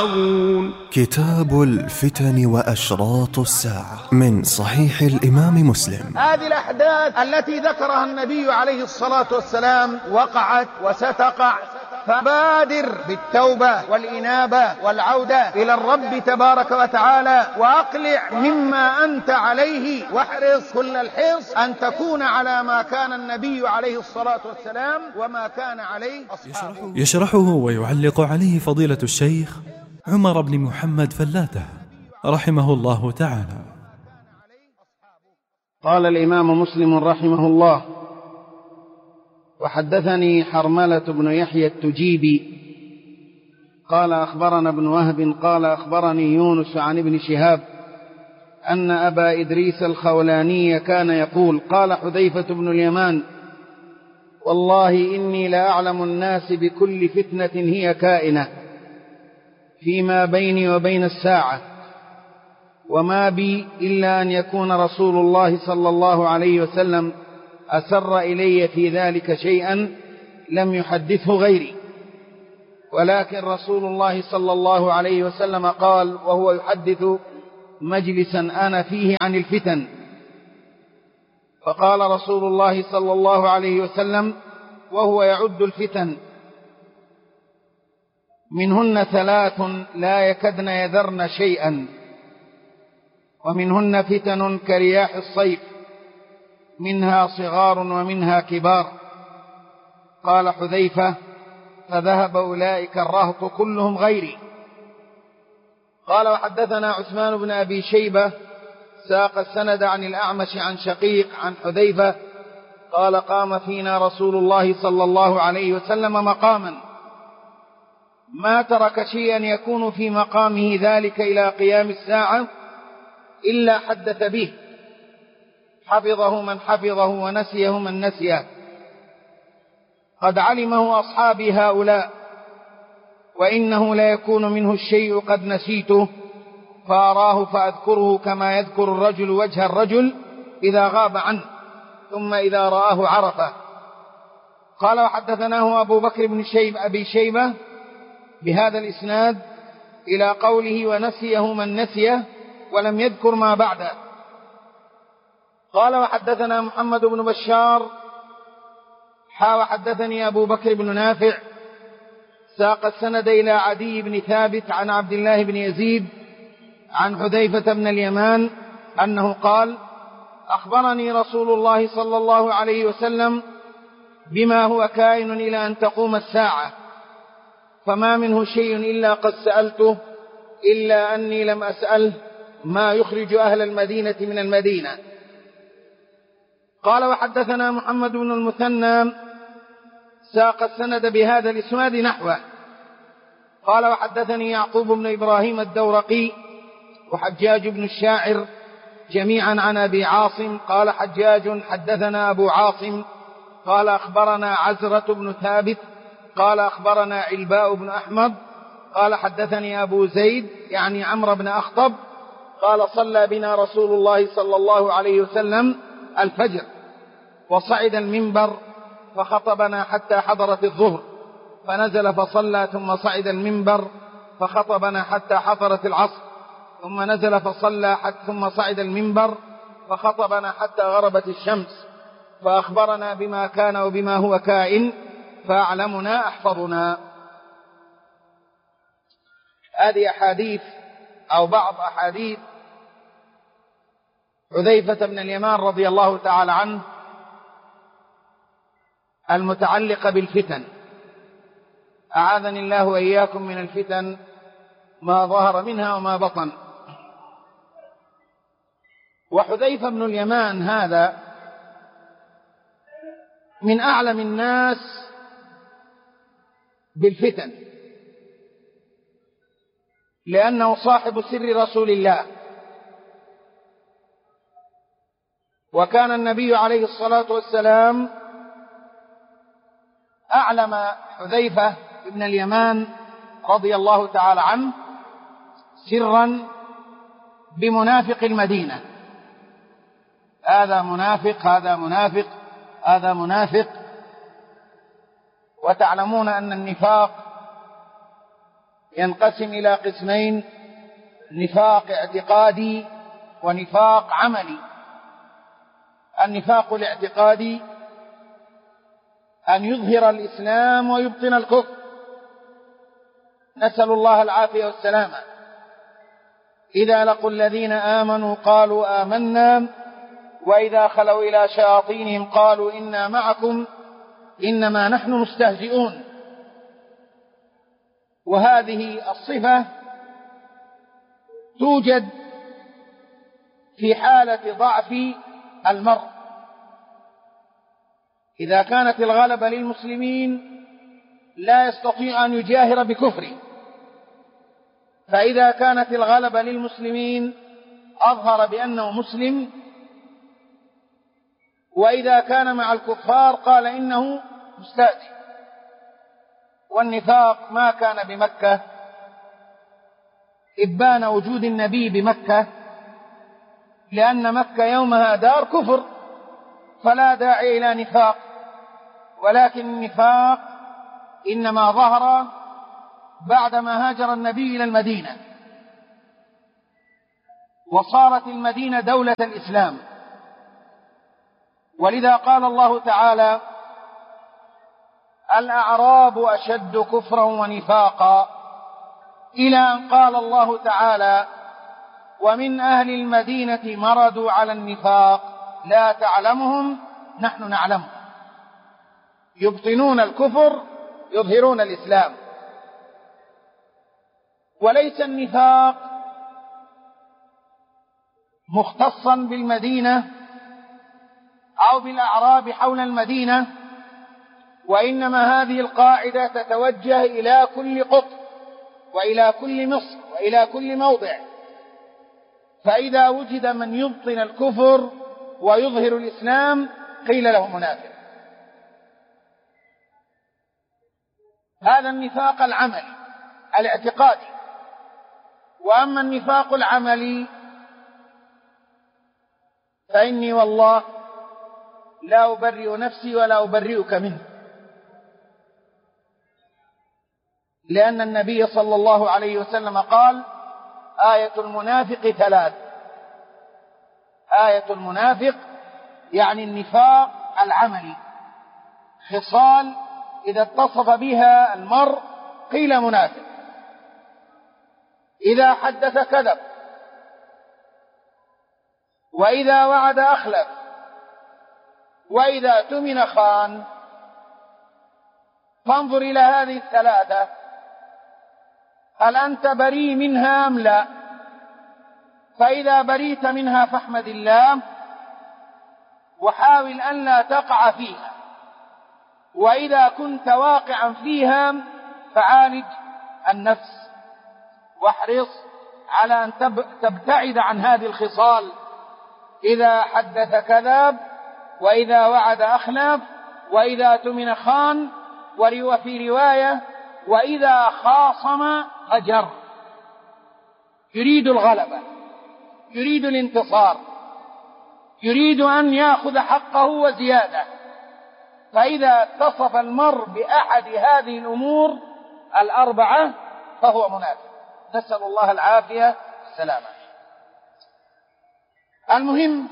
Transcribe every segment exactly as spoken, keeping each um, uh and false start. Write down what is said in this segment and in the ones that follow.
كتاب الفتن وأشراط الساعة من صحيح الإمام مسلم. هذه الأحداث التي ذكرها النبي عليه الصلاة والسلام وقعت وستقع، فبادر بالتوبة والإنابة والعودة إلى الرب تبارك وتعالى، وأقلع مما أنت عليه، واحرص كل الحرص أن تكون على ما كان النبي عليه الصلاة والسلام وما كان عليه أصحابه. يشرحه ويعلق عليه فضيلة الشيخ عمر بن محمد فلاتة رحمه الله تعالى. قال الإمام مسلم رحمه الله: وحدثني حرملة بن يحيى التجيبي قال أخبرنا ابن وهب قال أخبرني يونس عن ابن شهاب أن أبا إدريس الخولاني كان يقول: قال حذيفة بن اليمان: والله إني لأعلم الناس بكل فتنة هي كائنة فيما بيني وبين الساعة، وما بي إلا أن يكون رسول الله صلى الله عليه وسلم أسر إلي في ذلك شيئا لم يحدثه غيري، ولكن رسول الله صلى الله عليه وسلم قال وهو يحدث مجلسا أنا فيه عن الفتن، فقال رسول الله صلى الله عليه وسلم وهو يعد الفتن: منهن ثلاث لا يكدن يذرن شيئا، ومنهن فتن كرياح الصيف، منها صغار ومنها كبار. قال حذيفة: فذهب أولئك الرهط كلهم غيري. قال: وحدثنا عثمان بن أبي شيبة ساق السند عن الأعمش عن شقيق عن حذيفة قال: قام فينا رسول الله صلى الله عليه وسلم مقاما ما ترك شيئا يكون في مقامه ذلك إلى قيام الساعة إلا حدث به، حفظه من حفظه ونسيه من نسيه، قد علمه أصحابي هؤلاء، وإنه لا يكون منه الشيء قد نسيته فأراه فأذكره كما يذكر الرجل وجه الرجل إذا غاب عنه، ثم إذا رآه عرفه. قال: وحدثناه أبو بكر بن شيب أبي شيبة بهذا الإسناد إلى قوله ونسيه من نسيه، ولم يذكر ما بعده. قال: وحدثنا محمد بن بشار حا وحدثني أبو بكر بن نافع ساق السند إلى عدي بن ثابت عن عبد الله بن يزيد عن حذيفة بن اليمان أنه قال: أخبرني رسول الله صلى الله عليه وسلم بما هو كائن إلى أن تقوم الساعة، فما منه شيء إلا قد سألته، إلا أني لم أسأله ما يخرج أهل المدينة من المدينة. قال: وحدثنا محمد بن المثنى ساق السند بهذا الإسناد نحوه. قال: وحدثني يعقوب بن إبراهيم الدورقي وحجاج بن الشاعر جميعا عن أبي عاصم قال حجاج: حدثنا أبو عاصم قال أخبرنا عزرة بن ثابت قال أخبرنا علباء بن أحمد قال حدثني أبو زيد يعني عمرو بن أخطب قال: صلى بنا رسول الله صلى الله عليه وسلم الفجر، وصعد المنبر فخطبنا حتى حضرت الظهر، فنزل فصلى، ثم صعد المنبر فخطبنا حتى حضرت العصر، ثم نزل فصلى، ثم صعد المنبر فخطبنا حتى غربت الشمس، فأخبرنا بما كان وبما هو كائن، فأعلمنا أحفظنا. هذه أحاديث أو بعض أحاديث حذيفة بن اليمان رضي الله تعالى عنه المتعلقة بالفتن، أعاذني الله وإياكم من الفتن ما ظهر منها وما بطن. وحذيفة بن اليمان هذا من أعلم الناس بالفتن، لأنه صاحب سر رسول الله، وكان النبي عليه الصلاة والسلام أعلم حذيفة بن اليمان رضي الله تعالى عنه سرا بمنافق المدينة: هذا منافق هذا منافق هذا منافق. وتعلمون أن النفاق ينقسم إلى قسمين: نفاق اعتقادي ونفاق عملي. النفاق الاعتقادي أن يظهر الإسلام ويبطن الكفر، نسأل الله العافية والسلامة. إذا لقوا الذين آمنوا قالوا آمنا وإذا خلوا إلى شياطينهم قالوا إنا معكم إنما نحن مستهزئون. وهذه الصفة توجد في حالة ضعف المرء. إذا كانت الغلبة للمسلمين لا يستطيع أن يجاهر بكفره، فإذا كانت الغلبة للمسلمين أظهر بأنه مسلم، وإذا كان مع الكفار قال إنه مستهزئ. والنفاق ما كان بمكة، إبان وجود النبي بمكة، لأن مكة يومها دار كفر فلا داعي إلى نفاق، ولكن النفاق إنما ظهر بعدما هاجر النبي إلى المدينة وصارت المدينة دولة الإسلام. ولذا قال الله تعالى: الأعراب أشد كفرا ونفاقا، إلى أن قال الله تعالى: ومن أهل المدينة مردوا على النفاق لا تعلمهم نحن نعلمهم، يبطنون الكفر يظهرون الإسلام. وليس النفاق مختصا بالمدينة أو بالأعراب حول المدينة، وإنما هذه القاعدة تتوجه إلى كل قطر وإلى كل مصر وإلى كل موضع. فإذا وجد من يبطن الكفر ويظهر الإسلام قيل له منافق. هذا النفاق العملي الاعتقادي. وأما النفاق العملي فإني والله لا أبرئ نفسي ولا أبرئك منه، لأن النبي صلى الله عليه وسلم قال: آية المنافق ثلاث. آية المنافق يعني النفاق العملي، خصال إذا اتصف بها المرء قيل منافق. إذا حدث كذب، وإذا وعد أخلف، وإذا اؤتمن خان. فانظر إلى هذه الثلاثة، هل أنت بريء منها أم لا؟ فإذا بريت منها فاحمد الله وحاول أن لا تقع فيها، وإذا كنت واقعا فيها فعالج النفس واحرص على أن تبتعد عن هذه الخصال. إذا حدث كذب، وإذا وعد أخلف، وإذا اؤتمن خان، وفي رواية وإذا خاصم هجر. يريد الغلبة، يريد الانتصار، يريد أن يأخذ حقه وزيادة. فإذا اتصف المرء بأحد هذه الأمور الأربعة فهو منافق، نسأل الله العافية والسلامة. المهم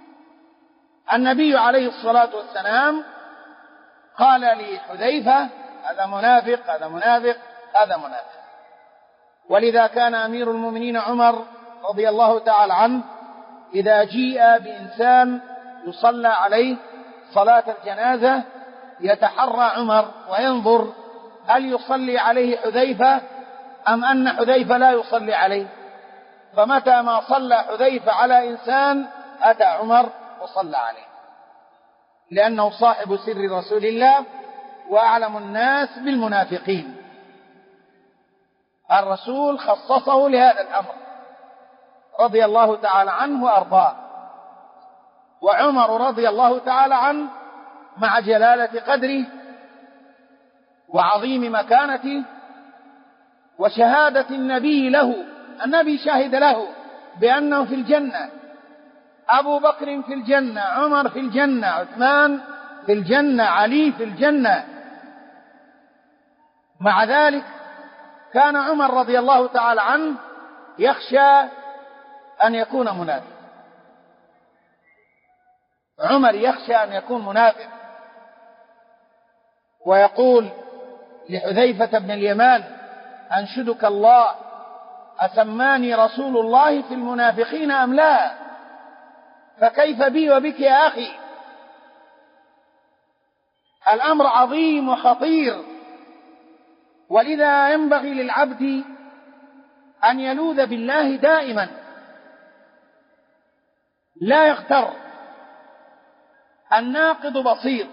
النبي عليه الصلاة والسلام قال لحذيفة: هذا منافق، هذا منافق، هذا منافق. ولذا كان أمير المؤمنين عمر رضي الله تعالى عنه إذا جيء بإنسان يصلى عليه صلاة الجنازة يتحرى عمر وينظر هل يصلي عليه حذيفة أم أن حذيفة لا يصلي عليه. فمتى ما صلى حذيفة على إنسان أتى عمر وصلى عليه، لأنه صاحب سر رسول الله وأعلم الناس بالمنافقين. الرسول خصصه لهذا الأمر رضي الله تعالى عنه وأرضاه. وعمر رضي الله تعالى عنه مع جلالة قدره وعظيم مكانته وشهادة النبي له، النبي شهد له بأنه في الجنة، أبو بكر في الجنة، عمر في الجنة، عثمان في الجنة، علي في الجنة. مع ذلك كان عمر رضي الله تعالى عنه يخشى أن يكون منافق. عمر يخشى أن يكون منافق، ويقول لحذيفة بن اليمان: أنشدك الله، أسماني رسول الله في المنافقين أم لا؟ فكيف بي وبك يا أخي؟ الأمر عظيم وخطير، ولذا ينبغي للعبد أن يلوذ بالله دائما، لا يغتر. الناقض بسيط،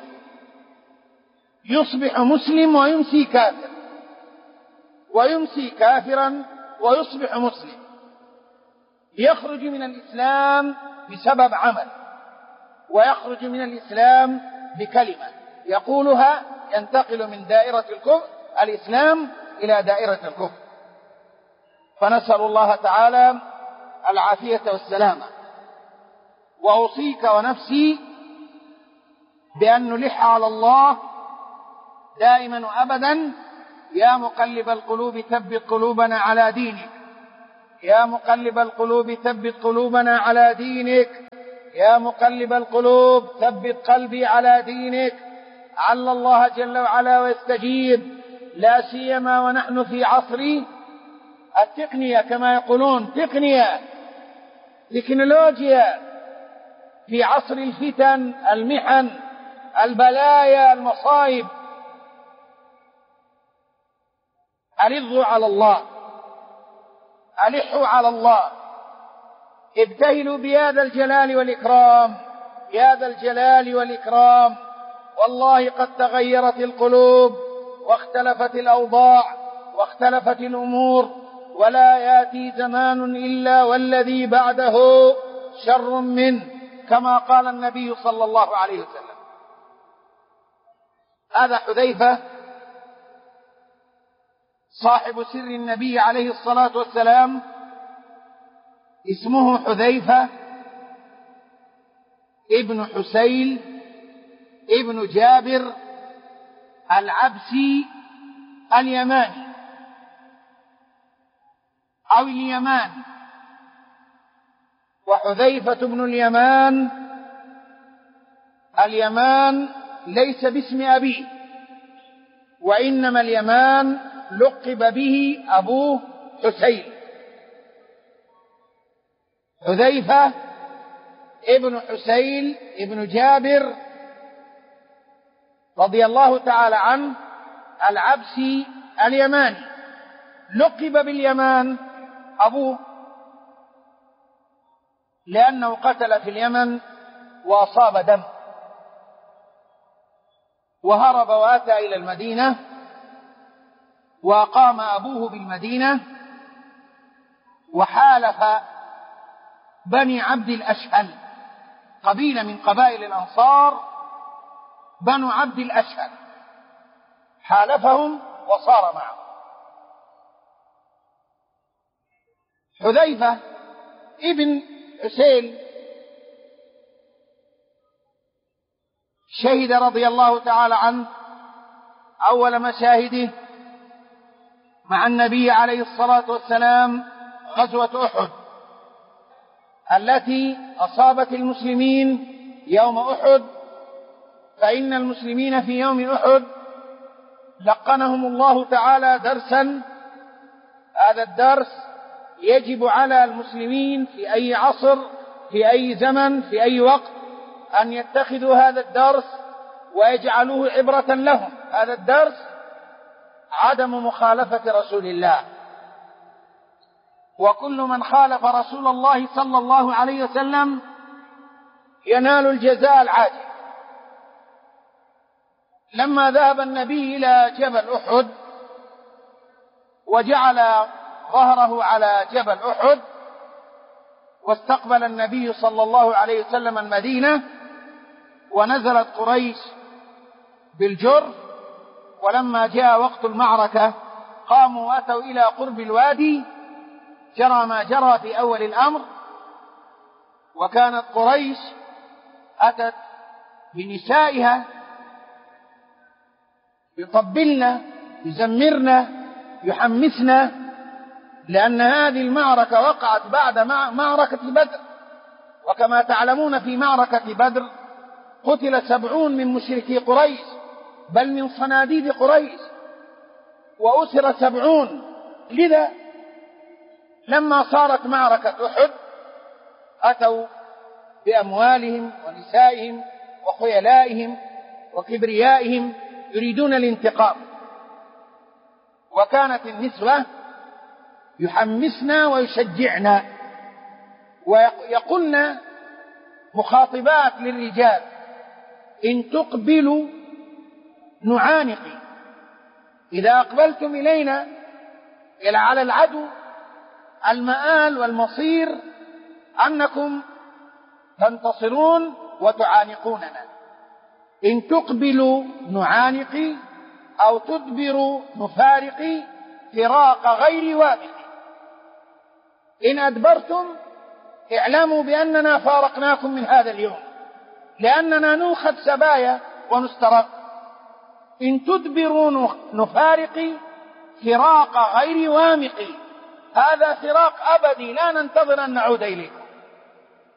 يصبح مسلم ويمسي كافر، ويمسي كافرا ويصبح مسلم، يخرج من الإسلام بسبب عمل، ويخرج من الإسلام بكلمة يقولها، ينتقل من دائرة الكفر الإسلام إلى دائرة الكفر. فنسأل الله تعالى العافية والسلامة. وأوصيك ونفسي بأن نلح على الله دائما وأبدا: يا مقلب القلوب ثبت قلوبنا على دينك، يا مقلب القلوب ثبت قلوبنا على دينك، يا مقلب القلوب ثبت قلبي على دينك. عل الله جل وعلا ويستجيب، لا سيما ونحن في عصر التقنية، كما يقولون تقنية، تكنولوجيا، في عصر الفتن، المحن، البلايا، المصائب. ألظوا على الله، ألحوا على الله، ابتهلوا بهذا الجلال والإكرام، يا ذا الجلال والإكرام. والله قد تغيرت القلوب، واختلفت الأوضاع، واختلفت الأمور، ولا يأتي زمان إلا والذي بعده شر منه، كما قال النبي صلى الله عليه وسلم. هذا حذيفة صاحب سر النبي عليه الصلاة والسلام، اسمه حذيفة ابن حسيل ابن جابر العبسي اليماني أو اليمان. وحذيفة بن اليمان، اليمان ليس باسم أبيه، وإنما اليمان لقب به أبوه حسين. حذيفة ابن حسين ابن جابر رضي الله تعالى عنه العبسي اليماني، لقب باليمان أبوه لأنه قتل في اليمن وأصاب دم، وهرب وأتى إلى المدينة، وقام أبوه بالمدينة، وحالف بني عبد الأشهل، قبيلة من قبائل الأنصار، بنو عبد الأشهل، حالفهم وصار معهم. حذيفة ابن حسين شهد رضي الله تعالى عنه أول مشاهده مع النبي عليه الصلاة والسلام غزوة أحد التي أصابت المسلمين يوم أحد. فإن المسلمين في يوم أحد لقنهم الله تعالى درسا، هذا الدرس يجب على المسلمين في أي عصر، في أي زمن، في أي وقت، أن يتخذوا هذا الدرس ويجعلوه عبرة لهم. هذا الدرس عدم مخالفة رسول الله، وكل من خالف رسول الله صلى الله عليه وسلم ينال الجزاء العاجل. لما ذهب النبي إلى جبل أحد وجعل ظهره على جبل أحد، واستقبل النبي صلى الله عليه وسلم المدينة، ونزلت قريش بالجرف، ولما جاء وقت المعركة قاموا وأتوا إلى قرب الوادي، جرى ما جرى في أول الأمر. وكانت قريش أتت بنسائها يطبلن يزمرن يحمسنا، لأن هذه المعركة وقعت بعد معركة بدر، وكما تعلمون في معركة بدر قتل سبعون من مشركي قريش بل من صناديد قريش، وأسر سبعون. لذا لما صارت معركة أحد أتوا بأموالهم ونسائهم وخيلائهم وكبريائهم يريدون الانتقام، وكانت النسوة يحمسنا ويشجعنا ويقولن مخاطبات للرجال: إن تقبلوا نعانق، إذا أقبلتم إلينا إلى على العدو المآل والمصير أنكم تنتصرون وتعانقوننا. إن تقبلوا نعانق أو تدبروا نفارق فراق غير واثق. إن أدبرتم اعلموا بأننا فارقناكم من هذا اليوم، لأننا نوخذ سبايا ونسترق. إن تدبروا نفارق فراق غير وامق، هذا فراق أبدي لا ننتظر أن نعود إليه.